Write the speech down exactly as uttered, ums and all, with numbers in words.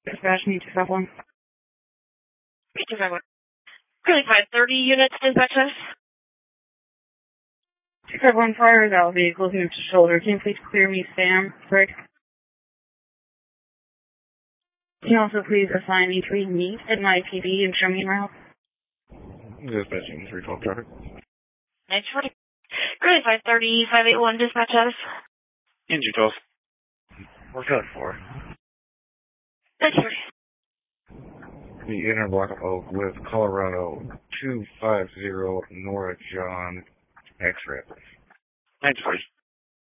Dispatch, need to have one. Need to have one. Currently five thirty units, dispatch us. two five one fire, that vehicles moved to shoulder. Can you please clear me, Sam? Rick? Can you also please assign me to meet at my P D and show me around? Dispatching three twelve traffic. Next forty. Currently five thirty, five eight one, dispatch us. N G twelve. We're code four. Next forty. The inner block of Oak with Colorado two five zero Nora John X-ray. Next forty.